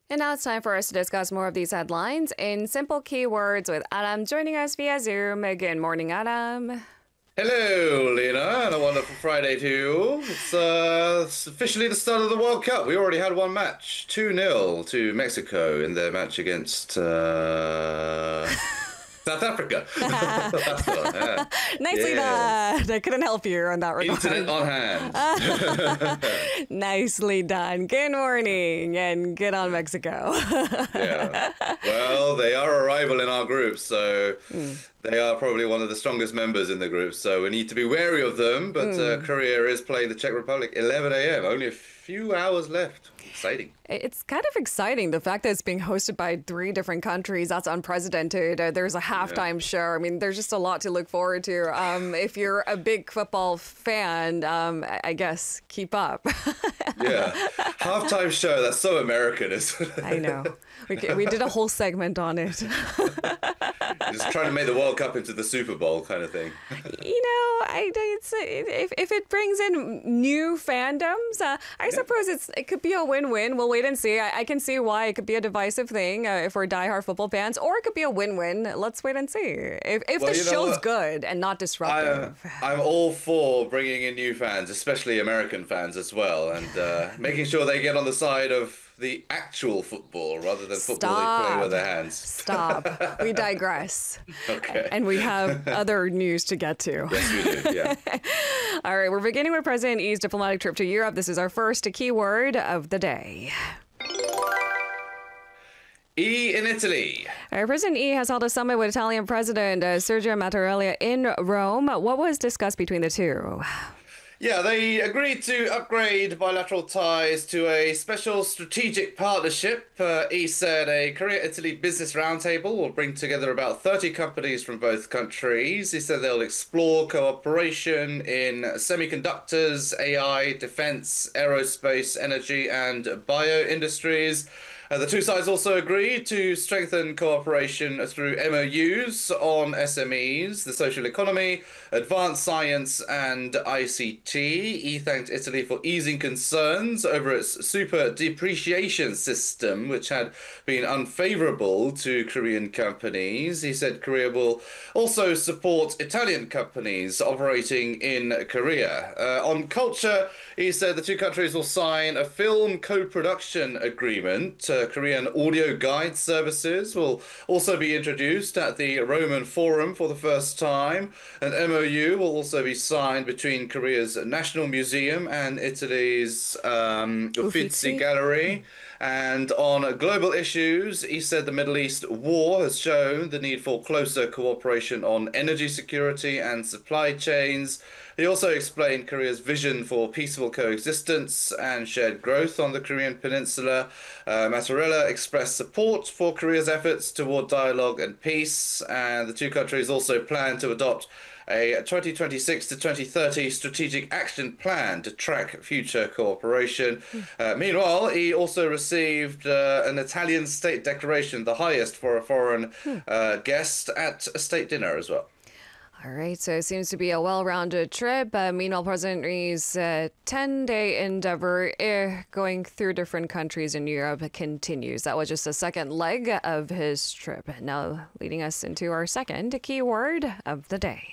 And now it's time for us to discuss more of these headlines in simple keywords with Adam joining us via Zoom. Good morning, Adam. Hello, Lena, and a wonderful Friday to you. It's officially the start of the World Cup. We already had one match, 2-0 to Mexico in their match against South Africa. That's one, yeah. Nicely Yes. done. I couldn't help you on that regard. Internet on hand. Nicely done. Good morning and good on Mexico. Yeah. Well, they are a rival in our group, so they are probably one of the strongest members in the group. So we need to be wary of them. But Korea is playing the Czech Republic 11 a.m. Only a few hours left. Exciting. It's kind of exciting, the fact that it's being hosted by 3 different countries. That's unprecedented. There's a halftime show. I mean, there's just a lot to look forward to. If you're a big football fan, I guess keep up. Yeah. Halftime show. That's so American, isn't it? I know. We did a whole segment on it. Just trying to make the World Cup into the Super Bowl kind of thing. If it brings in new fandoms, I suppose it could be a win-win. We'll wait and see. I can see why it could be a divisive thing if we're diehard football fans, or it could be a win-win. Let's wait and see. If the show's good and not disruptive. I'm all for bringing in new fans, especially American fans as well, and making sure they get on the side of the actual football rather than football they play with their hands. Stop. We digress. Okay. And we have other news to get to. Yes, we do, yeah. All right, we're beginning with President Yi's diplomatic trip to Europe. This is our first keyword of the day. E in Italy. President Yi has held a summit with Italian President Sergio Mattarella in Rome. What was discussed between the two? Yeah, they agreed to upgrade bilateral ties to a special strategic partnership. He said a Korea-Italy business roundtable will bring together about 30 companies from both countries. He said they'll explore cooperation in semiconductors, AI, defense, aerospace, energy, and bio industries. The two sides also agreed to strengthen cooperation through MOUs on SMEs, the social economy, advanced science, and ICT. He thanked Italy for easing concerns over its super depreciation system, which had been unfavorable to Korean companies. He said Korea will also support Italian companies operating in Korea. On culture, he said the two countries will sign a film co-production agreement. Korean audio guide services will also be introduced at the Roman Forum for the first time. An MOU will also be signed between Korea's National Museum and Italy's Uffizi Gallery. And on global issues, he said the Middle East war has shown the need for closer cooperation on energy security and supply chains. He also explained Korea's vision for peaceful coexistence and shared growth on the Korean peninsula. Mattarella expressed support for Korea's efforts toward dialogue and peace, and the two countries also plan to adopt a 2026 to 2030 strategic action plan to track future cooperation. Meanwhile, he also received an Italian state decoration, the highest for a foreign guest, at a state dinner as well. All right, so it seems to be a well-rounded trip. Meanwhile, President Yi's 10-day endeavor going through different countries in Europe continues. That was just the second leg of his trip. Now leading us into our second keyword of the day.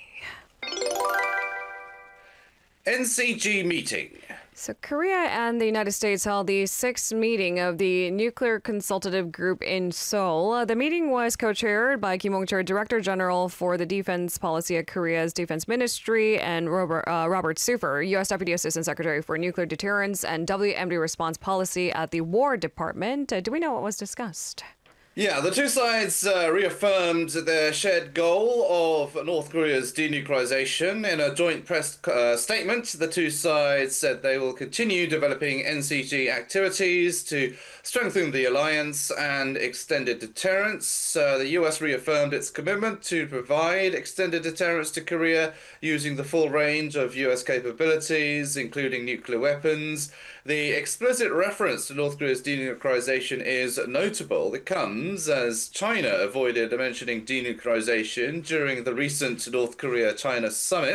NCG meeting. So Korea and the United States held the 6th meeting of the Nuclear Consultative Group in Seoul. The meeting was co-chaired by Kim Hong-chul, Director General for the Defense Policy at Korea's Defense Ministry, and Robert Sufer, U.S. Deputy Assistant Secretary for Nuclear Deterrence and WMD Response Policy at the War Department. Do we know what was discussed? Yeah, the two sides reaffirmed their shared goal of North Korea's denuclearization. In a joint press statement, the two sides said they will continue developing NCG activities to strengthen the alliance and extended deterrence. The US reaffirmed its commitment to provide extended deterrence to Korea using the full range of US capabilities, including nuclear weapons. The explicit reference to North Korea's denuclearization is notable. It comes as China avoided mentioning denuclearization during the recent North Korea-China summit.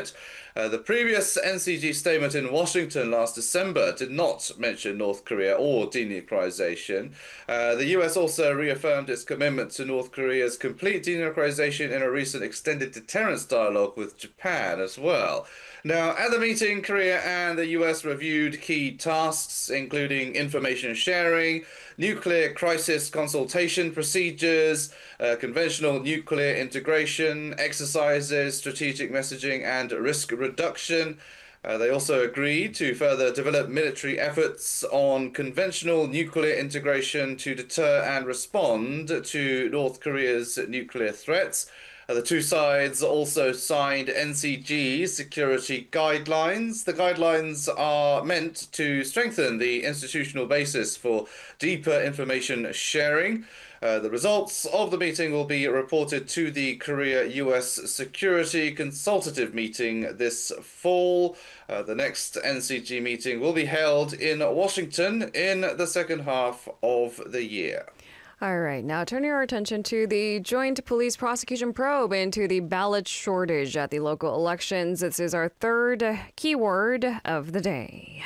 The previous NCG statement in Washington last December did not mention North Korea or denuclearization. The US also reaffirmed its commitment to North Korea's complete denuclearization in a recent extended deterrence dialogue with Japan as well. Now, at the meeting, Korea and the US reviewed key tasks, including information sharing, nuclear crisis consultation procedures, conventional nuclear integration, exercises, strategic messaging, and risk reduction. They also agreed to further develop military efforts on conventional nuclear integration to deter and respond to North Korea's nuclear threats. The two sides also signed NCG security guidelines. The guidelines are meant to strengthen the institutional basis for deeper information sharing. The results of the meeting will be reported to the Korea-US Security Consultative Meeting this fall. The next NCG meeting will be held in Washington in the second half of the year. All right, now turning our attention to the joint police prosecution probe into the ballot shortage at the local elections. This is our third keyword of the day.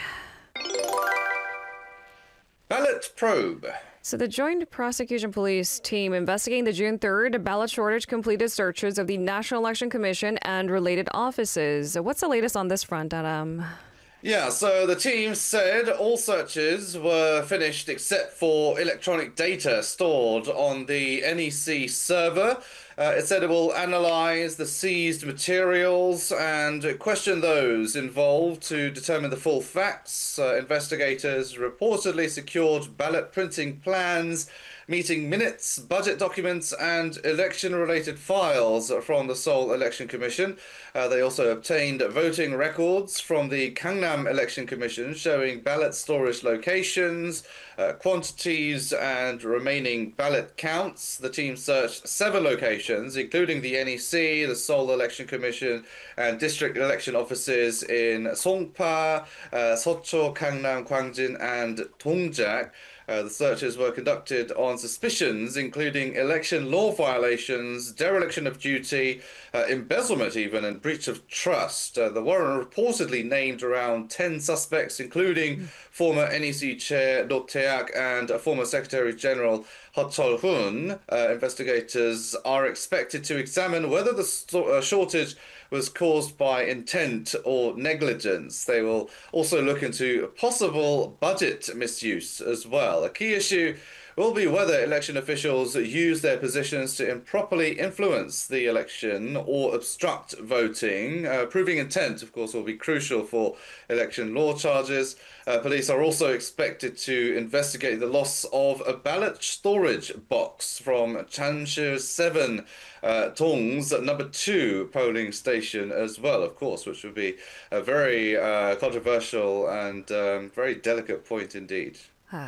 Ballot probe. So the Joint Prosecution Police team investigating the June 3rd ballot shortage completed searches of the National Election Commission and related offices. What's the latest on this front, Adam? Yeah, so the team said all searches were finished except for electronic data stored on the NEC server. It said it will analyze the seized materials and question those involved to determine the full facts. Investigators reportedly secured ballot printing plans, meeting minutes, budget documents, and election-related files from the Seoul Election Commission. They also obtained voting records from the Gangnam Election Commission showing ballot storage locations, quantities, and remaining ballot counts. The team searched 7 locations, including the NEC, the Seoul Election Commission, and district election offices in Songpa, Seocho, Gangnam, Gwangjin, and Dongjak. The searches were conducted on suspicions including election law violations, dereliction of duty, embezzlement even, and breach of trust. The warrant reportedly named around 10 suspects, including former NEC chair Do Tae-ak and former Secretary General Ha Chol-hun. Investigators are expected to examine whether the shortage was caused by intent or negligence. They will also look into possible budget misuse as well. A key issue will be whether election officials use their positions to improperly influence the election or obstruct voting. Proving intent, of course, will be crucial for election law charges. Police are also expected to investigate the loss of a ballot storage box from Chanshu 7 Tong's number 2 polling station as well, of course, which would be a very controversial and very delicate point indeed.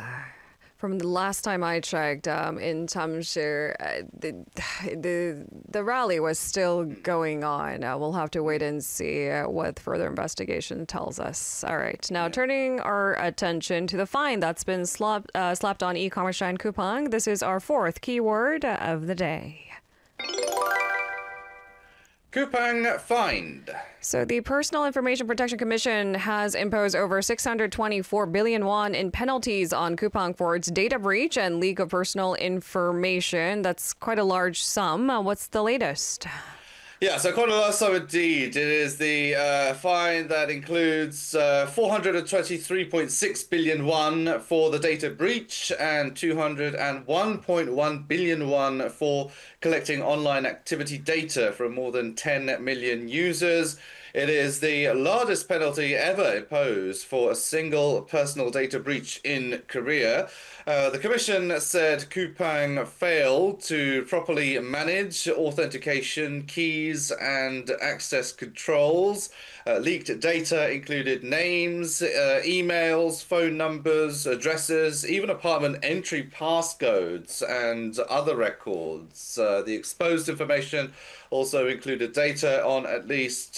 From the last time I checked, in Tamshir, the rally was still going on. We'll have to wait and see what further investigation tells us. All right, now turning our attention to the fine that's been slapped on e-commerce giant Coupang. This is our fourth keyword of the day. Coupang fined. So the Personal Information Protection Commission has imposed over 624 billion won in penalties on Coupang for its data breach and leak of personal information. That's quite a large sum. What's the latest? Yeah, so quite a large sum indeed. It is the fine that includes 423.6 billion won for the data breach and 201.1 billion won for collecting online activity data from more than 10 million users. It is the largest penalty ever imposed for a single personal data breach in Korea. The Commission said Coupang failed to properly manage authentication keys and access controls. Leaked data included names, emails, phone numbers, addresses, even apartment entry passcodes and other records. The exposed information also included data on at least 4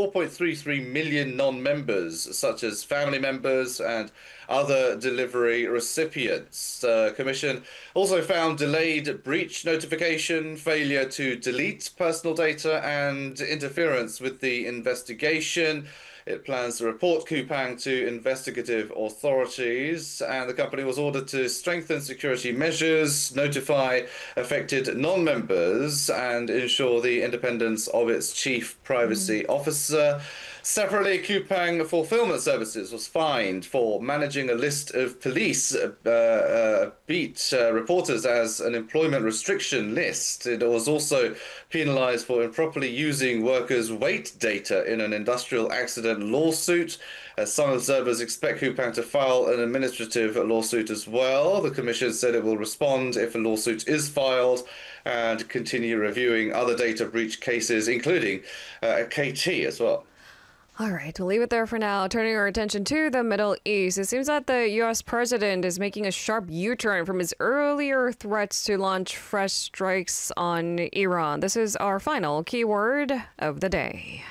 4.33 million non-members, such as family members and other delivery recipients. Commission also found delayed breach notification, failure to delete personal data, and interference with the investigation. It plans to report Coupang to investigative authorities, and the company was ordered to strengthen security measures, notify affected non-members, and ensure the independence of its chief privacy officer. Separately, Coupang Fulfillment Services was fined for managing a list of police beat reporters as an employment restriction list. It was also penalized for improperly using workers' weight data in an industrial accident lawsuit. Some observers expect Coupang to file an administrative lawsuit as well. The commission said it will respond if a lawsuit is filed and continue reviewing other data breach cases, including KT as well. All right, we'll leave it there for now. Turning our attention to the Middle East, it seems that the U.S. president is making a sharp U-turn from his earlier threats to launch fresh strikes on Iran. This is our final keyword of the day.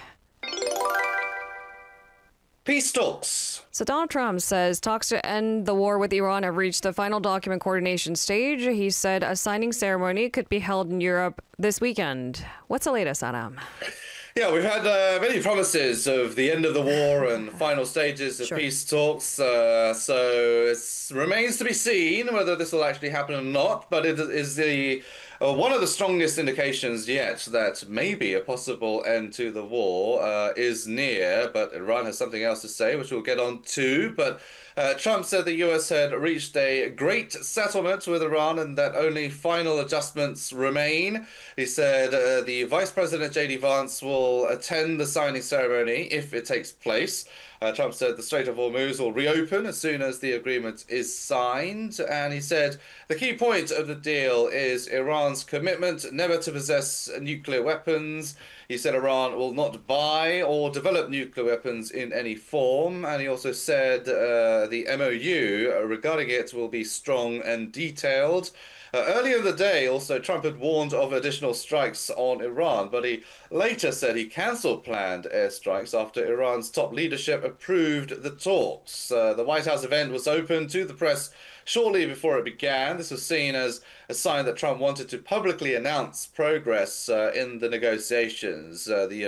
Peace talks. So Donald Trump says talks to end the war with Iran have reached the final document coordination stage. He said a signing ceremony could be held in Europe this weekend. What's the latest, Adam? Yeah, we've had many promises of the end of the war and final stages of peace talks. So it remains to be seen whether this will actually happen or not. But it is the one of the strongest indications yet that maybe a possible end to the war is near. But Iran has something else to say, which we'll get on to. But Trump said the U.S. had reached a great settlement with Iran and that only final adjustments remain. He said the Vice President J.D. Vance will attend the signing ceremony if it takes place. Trump said the Strait of Hormuz will reopen as soon as the agreement is signed. And he said the key point of the deal is Iran's commitment never to possess nuclear weapons. He said Iran will not buy or develop nuclear weapons in any form. And he also said the MOU regarding it will be strong and detailed. Earlier in the day, also, Trump had warned of additional strikes on Iran, but he later said he cancelled planned airstrikes after Iran's top leadership approved the talks. The White House event was open to the press shortly before it began. This was seen as a sign that Trump wanted to publicly announce progress in the negotiations. The